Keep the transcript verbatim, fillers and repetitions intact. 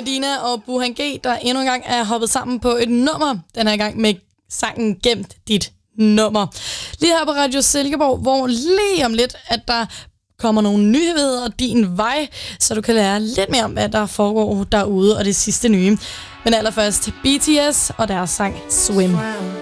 Medina og Burhan G, der endnu en gang er hoppet sammen på et nummer. Den her gang med sangen Gemt dit nummer. Lige her på Radio Silkeborg, hvor lige om lidt, at der kommer nogle nyheder din vej, så du kan lære lidt mere om, hvad der foregår derude og det sidste nye. Men allerførst B T S og deres sang Swim.